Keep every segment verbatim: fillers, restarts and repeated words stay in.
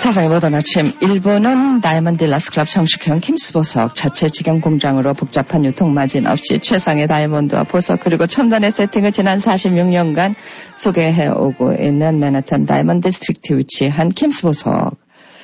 세상의 모든 아침 일 부는 다이아몬드 라스클럽 정식형 킴스 보석 자체 직영 공장으로 복잡한 유통 마진 없이 최상의 다이아몬드와 보석 그리고 첨단의 세팅을 지난 사십육 년간 소개해오고 있는 맨하탄 다이아몬드 디스트릭트에 위치한 킴스 보석.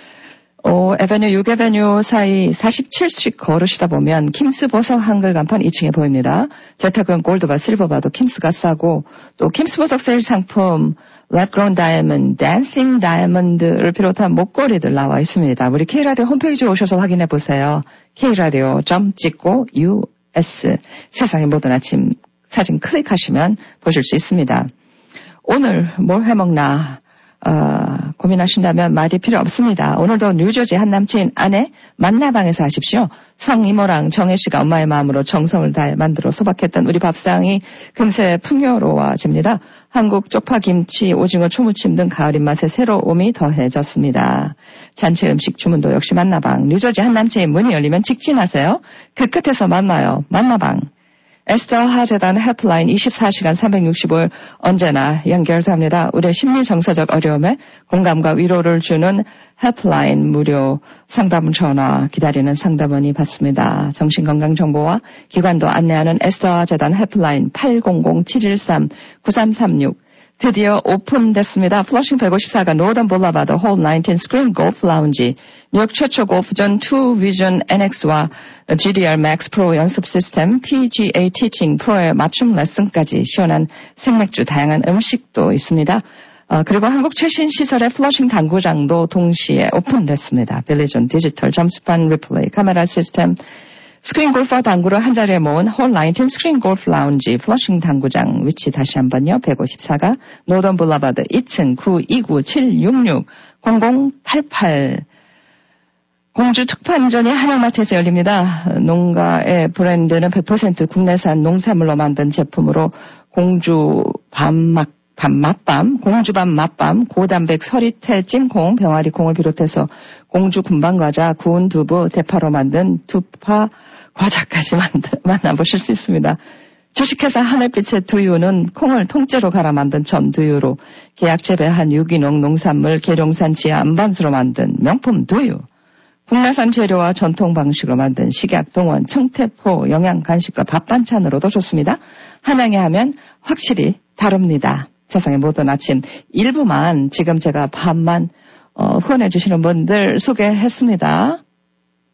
오 에베뉴 육 에베뉴 사이 사십칠 스트리트 걸으시다 보면 킴스 보석 한글 간판 이 층에 보입니다. 재택은 골드바 실버바도 킴스가 싸고 또 킴스 보석 세일 상품 Lab Grown Diamond, Dancing Diamond를 비롯한 목걸이들 나와 있습니다. 우리 K라디오 홈페이지에 오셔서 확인해 보세요. K라디오 점 찍고 유에스 세상의 모든 아침 사진 클릭하시면 보실 수 있습니다. 오늘 뭘 해먹나 어, 고민하신다면 말이 필요 없습니다. 오늘도 뉴저지 한 남친 아내 만나방에서 하십시오. 성이모랑 정혜씨가 엄마의 마음으로 정성을 다해 만들어 소박했던 우리 밥상이 금세 풍요로워집니다. 한국 쪽파김치, 오징어 초무침 등 가을 입맛에 새로움이 더해졌습니다. 잔치 음식 주문도 역시 만나방. 뉴저지 한 남친의 문이 열리면 직진하세요. 그 끝에서 만나요. 만나방. 에스더 하재단 헬프라인 이십사 시간 삼백육십오 일 언제나 연결됩니다. 우리의 심리 정서적 어려움에 공감과 위로를 주는 헬프라인 무료 상담 전화 기다리는 상담원이 받습니다. 정신건강정보와 기관도 안내하는 에스더 하재단 헬프라인 팔공공 칠일삼 구삼삼육 드디어 오픈됐습니다. 플러싱 백오십사가 노던 볼라바드 홀 나인틴 스크린 골프 라운지, 뉴욕 최초 골프전 투 비전 엔엑스와 지디알 맥스 프로 연습 시스템, 피지에이 티칭 프로의 맞춤 레슨까지 시원한 생맥주, 다양한 음식도 있습니다. 어, 그리고 한국 최신 시설의 플러싱 당구장도 동시에 오픈됐습니다. 빌리존 디지털 점수판 리플레이, 카메라 시스템, 스크린 골프와 당구를 한자리에 모은 홀 나인틴 스크린 골프 라운지 플러싱 당구장 위치 다시 한번요. 백오십사가 노던 볼라바드 이 층 구이구 칠육육 공공팔팔 공주 특판전이 한양마트에서 열립니다. 농가의 브랜드는 백 퍼센트 국내산 농산물로 만든 제품으로 공주 밤맛 밤 맛밤, 공주밤 맛밤, 고단백 서리태 찜콩, 병아리 콩을 비롯해서 공주 군방과자, 구운 두부, 대파로 만든 두파 과자까지 만나, 만나보실 수 있습니다. 주식회사 하늘빛의 두유는 콩을 통째로 갈아 만든 전 두유로 계약 재배한 유기농 농산물 계룡산 지하 안반수로 만든 명품 두유. 국내산 재료와 전통 방식으로 만든 식약, 동원, 청태포, 영양 간식과 밥 반찬으로도 좋습니다. 한양에 하면 확실히 다릅니다. 세상의 모든 아침 일부만 지금 제가 반만 어, 후원해 주시는 분들 소개했습니다.